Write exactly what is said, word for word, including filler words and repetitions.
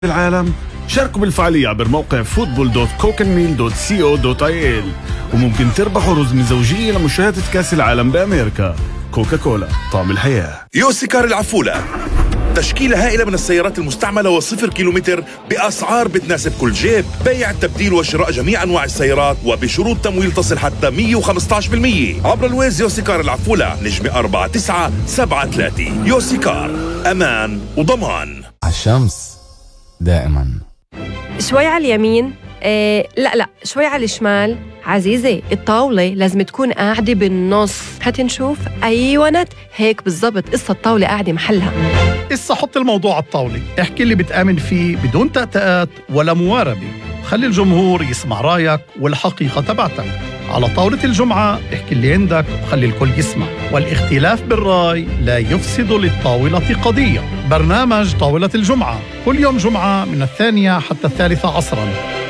العالم. شاركوا بالفعالية عبر موقع فوتبول دوت كوكنميل دوت سي او دوت اي ال وممكن تربحوا رزمة زوجية لمشاهدة كأس العالم بأمريكا. كوكا كولا، طعم الحياة. يوسيكار العفولة، تشكيلة هائلة من السيارات المستعملة وصفر كيلومتر بأسعار بتناسب كل جيب. بيع، تبديل وشراء جميع أنواع السيارات وبشروط تمويل تصل حتى مية وخمسة عشر بالمية عبر الويز. يوسيكار العفولة، نجمة أربعة تسعة سبعة ثلاثة. يوسيكار، أمان وضمان. الشمس دائما. شوي على اليمين، إيه لا لا شوي على الشمال. عزيزي، الطاولة لازم تكون قاعدة بالنص. هات نشوف. أيوة نت، هيك بالضبط. قصة الطاولة قاعدة محلها. قصة حط الموضوع على الطاولة، احكي اللي بتآمن فيه بدون تأتأات ولا مواربة. خلي الجمهور يسمع رايك والحقيقة تبعتك. على طاولة الجمعة احكي اللي عندك وخلي الكل يسمع، والاختلاف بالرأي لا يفسد للطاولة قضية. برنامج طاولة الجمعة كل يوم جمعة من الثانية حتى الثالثة عصراً